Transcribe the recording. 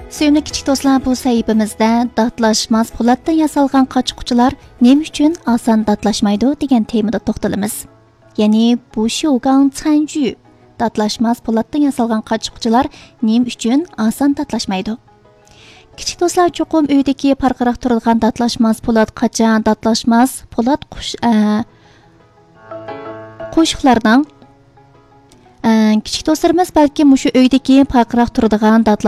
Sevimli kichik do'stlar, bu sahifamizda datlashmas po'latdan yasalgan qochquchilar nima uchun oson datlashmaydi degan temada to'xtalamiz. Ya'ni bu Shogang Chanju datlashmas po'latdan yasalgan qochquchilar nima uchun oson datlashmaydi. Kichik do'stlar, cho'qim uydagi parqaroq turadigan datlashmas po'lat qachon datlashmas po'lat qo'shiqlardan kichik do'stlarimiz balki mushu uydagi parqaroq turadigan